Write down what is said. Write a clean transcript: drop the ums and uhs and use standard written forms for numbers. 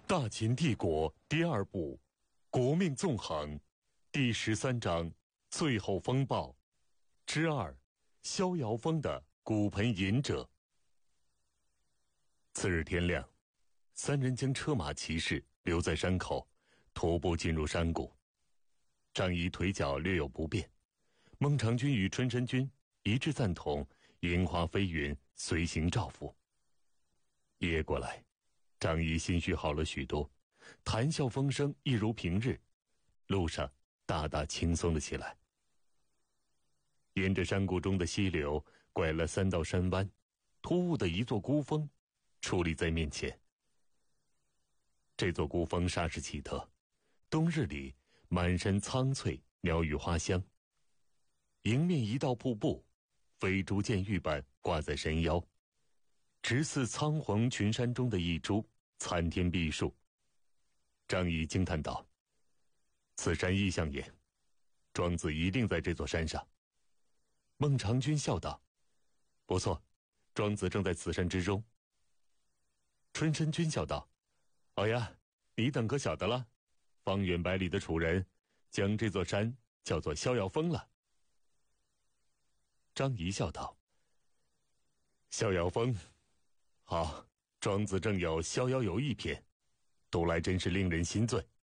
大秦帝国第二部，国命纵横，第13章，最后风暴之2，逍遥峰的骨盆隐者。次日天亮，三人将车马骑士留在山口，徒步进入山谷。张仪腿脚略有不便，孟尝君与春申君一致赞同樱花飞云，随行照拂。夜过来，张仪心绪好了许多，谈笑风生一如平日，路上大大轻松了起来。沿着山谷中的溪流拐了3道山弯，突兀的一座孤峰矗立在面前。这座孤峰煞是奇特，冬日里满山苍翠，鸟语花香。迎面一道瀑布，飞珠溅玉般挂在山腰，直似苍黄群山中的一株参天碧树。张仪惊叹道：“此山异象也，庄子一定在这座山上。”孟尝君笑道：“不错，庄子正在此山之中。”春申君笑道：“哦呀，你等可晓得了，方圆百里的楚人将这座山叫做逍遥峰了。”张仪笑道：“逍遥峰，好，庄子正有逍遥游一篇，读来真是令人心醉。”